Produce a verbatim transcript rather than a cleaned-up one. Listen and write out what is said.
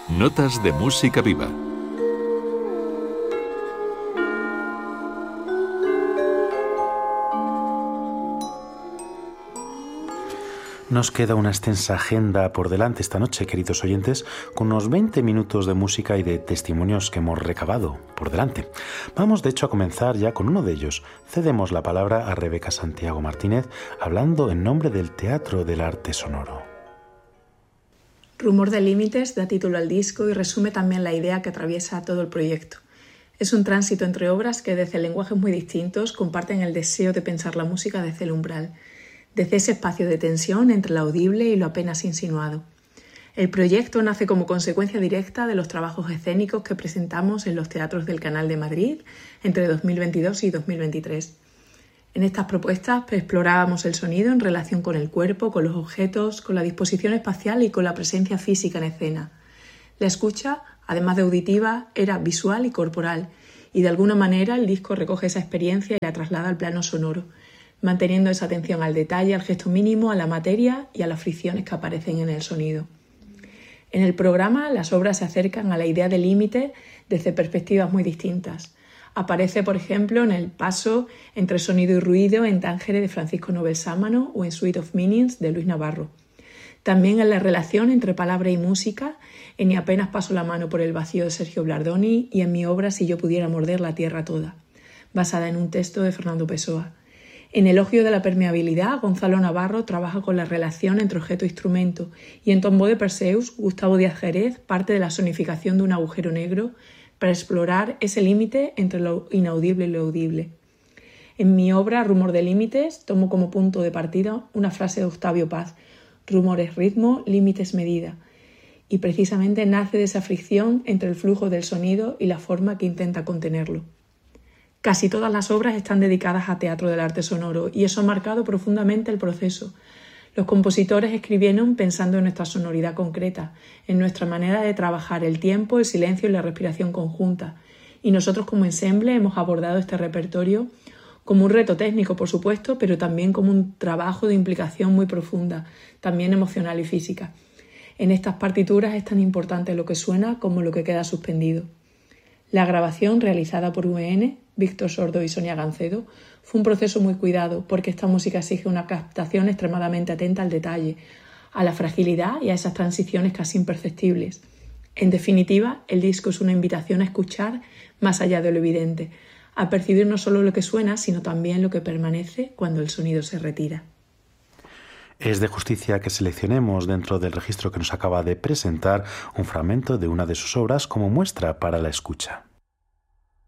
Notas de música viva. Nos queda una extensa agenda por delante esta noche, queridos oyentes, con unos veinte minutos de música y de testimonios que hemos recabado por delante. Vamos, de hecho, a comenzar ya con uno de ellos. Cedemos la palabra a Rebeca Santiago Martínez, hablando en nombre del Teatro del Arte Sonoro. Rumor de Límites da título al disco y resume también la idea que atraviesa todo el proyecto. Es un tránsito entre obras que desde lenguajes muy distintos comparten el deseo de pensar la música desde el umbral, desde ese espacio de tensión entre lo audible y lo apenas insinuado. El proyecto nace como consecuencia directa de los trabajos escénicos que presentamos en los teatros del Canal de Madrid entre dos mil veintidós y dos mil veintitrés. En estas propuestas explorábamos el sonido en relación con el cuerpo, con los objetos, con la disposición espacial y con la presencia física en escena. La escucha, además de auditiva, era visual y corporal, y de alguna manera el disco recoge esa experiencia y la traslada al plano sonoro, manteniendo esa atención al detalle, al gesto mínimo, a la materia y a las fricciones que aparecen en el sonido. En el programa, las obras se acercan a la idea de límite desde perspectivas muy distintas. Aparece, por ejemplo, en el paso entre sonido y ruido en Tángere de Francisco Nobel Sámano o en Suite of Meanings de Luis Navarro. También en la relación entre palabra y música, en Ni apenas paso la mano por el vacío de Sergio Blardoni y en mi obra Si yo pudiera morder la tierra toda, basada en un texto de Fernando Pessoa. En Elogio de la permeabilidad, Gonzalo Navarro trabaja con la relación entre objeto e instrumento, y en Tombeau de Perseus, Gustavo Díaz Jerez parte de la sonificación de un agujero negro para explorar ese límite entre lo inaudible y lo audible. En mi obra, Rumor de Límites, tomo como punto de partida una frase de Octavio Paz: rumor es ritmo, límites medida, y precisamente nace de esa fricción entre el flujo del sonido y la forma que intenta contenerlo. Casi todas las obras están dedicadas a teatro del arte sonoro y eso ha marcado profundamente el proceso. Los compositores escribieron pensando en nuestra sonoridad concreta, en nuestra manera de trabajar el tiempo, el silencio y la respiración conjunta. Y nosotros como ensemble hemos abordado este repertorio como un reto técnico, por supuesto, pero también como un trabajo de implicación muy profunda, también emocional y física. En estas partituras es tan importante lo que suena como lo que queda suspendido. La grabación, realizada por U E N, Víctor Sordo y Sonia Gancedo, fue un proceso muy cuidado porque esta música exige una captación extremadamente atenta al detalle, a la fragilidad y a esas transiciones casi imperceptibles. En definitiva, el disco es una invitación a escuchar más allá de lo evidente, a percibir no solo lo que suena, sino también lo que permanece cuando el sonido se retira. Es de justicia que seleccionemos dentro del registro que nos acaba de presentar un fragmento de una de sus obras como muestra para la escucha.